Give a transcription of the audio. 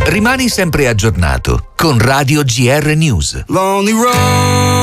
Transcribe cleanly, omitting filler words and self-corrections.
Rimani sempre aggiornato con Radio GR News. Lonely road.